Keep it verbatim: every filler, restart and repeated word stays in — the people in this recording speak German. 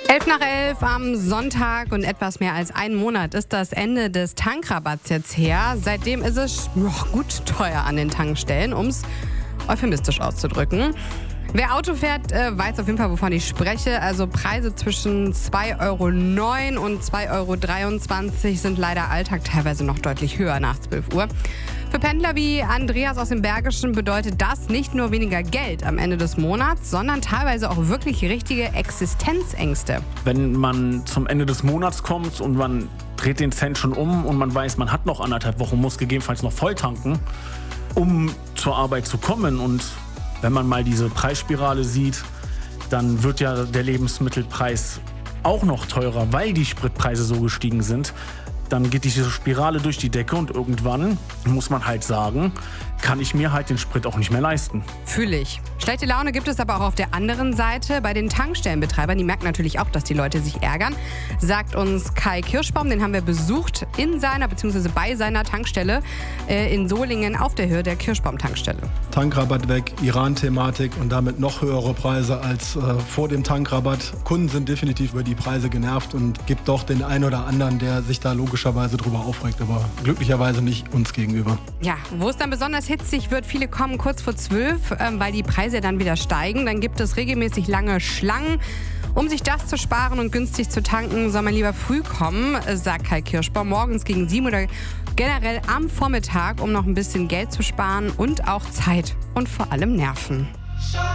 Elf nach elf am Sonntag und etwas mehr als einen Monat ist das Ende des Tankrabatts jetzt her. Seitdem ist es ja, gut teuer an den Tankstellen, um es euphemistisch auszudrücken. Wer Auto fährt, äh, weiß auf jeden Fall, wovon ich spreche. Also Preise zwischen zwei Euro neun und zwei Euro dreiundzwanzig sind leider Alltag, teilweise noch deutlich höher nach zwölf Uhr. Für Pendler wie Andreas aus dem Bergischen bedeutet das nicht nur weniger Geld am Ende des Monats, sondern teilweise auch wirklich richtige Existenzängste. Wenn man zum Ende des Monats kommt und man dreht den Cent schon um und man weiß, man hat noch anderthalb Wochen, muss gegebenenfalls noch voll tanken, um zur Arbeit zu kommen. Und wenn man mal diese Preisspirale sieht, dann wird ja der Lebensmittelpreis auch noch teurer, weil die Spritpreise so gestiegen sind. Dann geht diese Spirale durch die Decke und irgendwann, muss man halt sagen, kann ich mir halt den Sprit auch nicht mehr leisten. Fühle ich. Schlechte Laune gibt es aber auch auf der anderen Seite bei den Tankstellenbetreibern. Die merken natürlich auch, dass die Leute sich ärgern, sagt uns Kai Kirschbaum. Den haben wir besucht in seiner bzw. bei seiner Tankstelle äh, in Solingen auf der Höhe der Kirschbaum-Tankstelle. Tankrabatt weg, Iran-Thematik und damit noch höhere Preise als äh, vor dem Tankrabatt. Kunden sind definitiv über die Preise genervt und gibt doch den einen oder anderen, der sich da logischerweise drüber aufregt, aber glücklicherweise nicht uns gegenüber. Ja, wo es dann besonders hitzig wird, viele kommen kurz vor zwölf, ähm, weil die Preise dann wieder steigen. Dann gibt es regelmäßig lange Schlangen. Um sich das zu sparen und günstig zu tanken, soll man lieber früh kommen, sagt Kai Kirschbaum, morgens gegen sieben oder generell am Vormittag, um noch ein bisschen Geld zu sparen und auch Zeit und vor allem Nerven.